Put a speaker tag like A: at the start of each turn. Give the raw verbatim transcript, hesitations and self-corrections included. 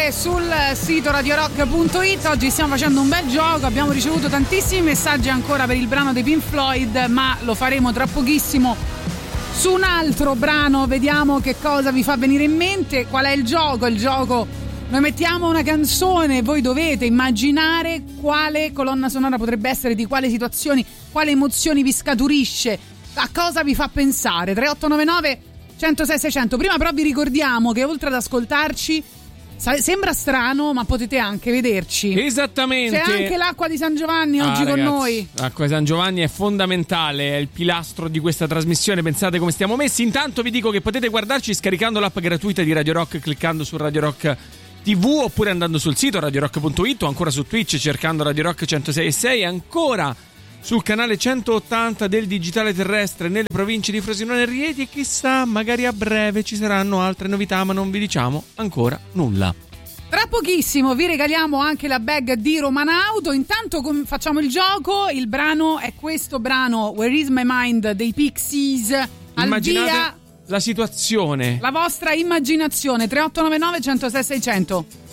A: anche sul sito radio rock punto it. Oggi stiamo facendo un bel gioco, abbiamo ricevuto tantissimi messaggi ancora per il brano dei Pink Floyd, ma lo faremo tra pochissimo su un altro brano. Vediamo che cosa vi fa venire in mente. Qual è il gioco? Il gioco: noi mettiamo una canzone, voi dovete immaginare quale colonna sonora potrebbe essere, di quale situazioni, quale emozioni vi scaturisce, a cosa vi fa pensare. Tre otto nove nove uno zero sei sei zero zero. Prima però vi ricordiamo che oltre ad ascoltarci, sembra strano, ma potete anche vederci.
B: Esattamente.
A: C'è anche l'acqua di San Giovanni oggi ah, con
B: ragazzi,
A: noi.
B: L'acqua di San Giovanni è fondamentale, è il pilastro di questa trasmissione. Pensate come stiamo messi. Intanto vi dico che potete guardarci scaricando l'app gratuita di Radio Rock, cliccando su Radio Rock tivù, oppure andando sul sito radio rock punto it, o ancora su Twitch cercando Radio Rock centosei e sei, e ancora sul canale centottanta del digitale terrestre nelle province di Frosinone e Rieti. E chissà, magari a breve ci saranno altre novità, ma non vi diciamo ancora nulla.
A: Tra pochissimo vi regaliamo anche la bag di Romanauto. Intanto com- facciamo il gioco. Il brano è questo brano, Where Is My Mind dei Pixies. Al
B: Immaginate
A: via
B: la situazione,
A: la vostra immaginazione. Tre otto nove nove uno zero sei sei zero zero.